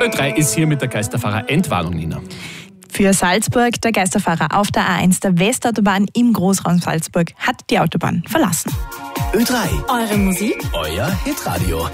Ö3 ist hier mit der Geisterfahrer Entwarnung, Nina. Für Salzburg, der Geisterfahrer auf der A1 der Westautobahn im Großraum Salzburg hat die Autobahn verlassen. Ö3. Eure Musik, Euer Hitradio.